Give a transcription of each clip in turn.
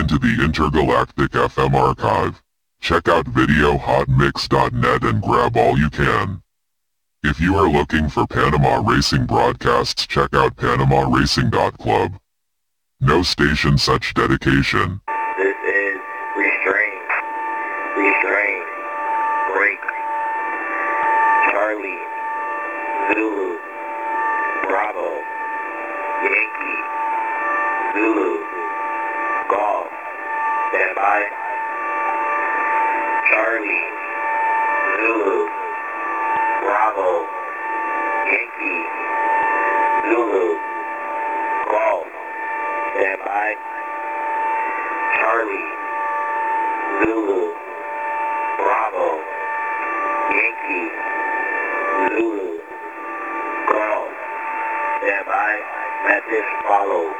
into the Intergalactic FM archive. Check out videohotmix.net and grab all you can. If you are looking for Panama Racing broadcasts, check out PanamaRacing.club. No station such dedication. This is Restraint. Restraint. Break. Charlie. Zulu. Bravo. Yankee. Zulu. Golf. Stand by. Charlie. Zulu. Bravo. Yankee. Zulu. Golf. Stand by. Charlie. Zulu. Bravo. Yankee. Zulu. Golf. Stand by. Message follows.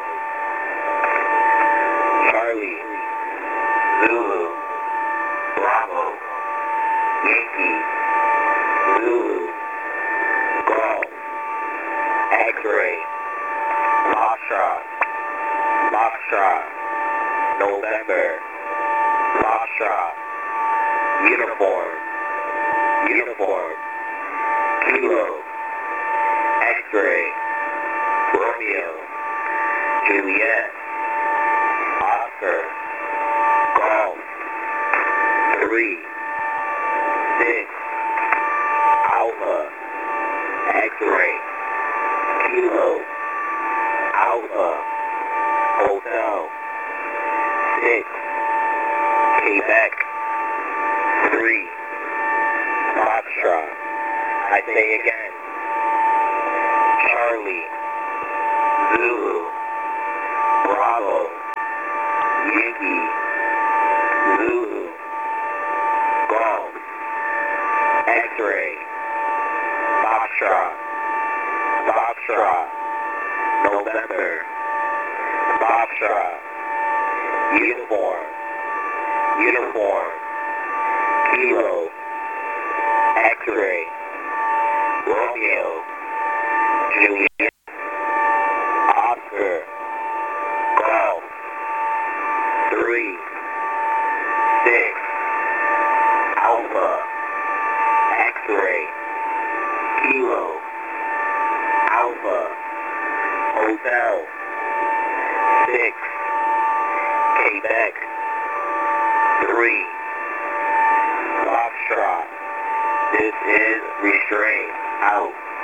Charlie. Zulu. Bravo. Yankee. Zulu. Golf. X-ray. Foxtrot. Foxtrot. November. Foxtrot. Uniform. Uniform. Kilo. X-ray. Romeo. Juliet. Oscar. Golf. 3. 6. Alpha. X-ray. Kilo. Alpha. Hotel. 6. Quebec. 3. Foxtrot. I say again. Charlie. Zulu. Bravo. Yankee. Zulu. Golf. X-ray. Foxtrot. Foxtrot. November. Foxtrot. Uniform. Uniform. Kilo. X-ray. Romeo. Juliet. Oscar. Golf. 3. 6. Alpha. X-ray. Kilo. Alpha. Hotel. 6. Quebec. 3. Foxtrot. This is Restraint. Out.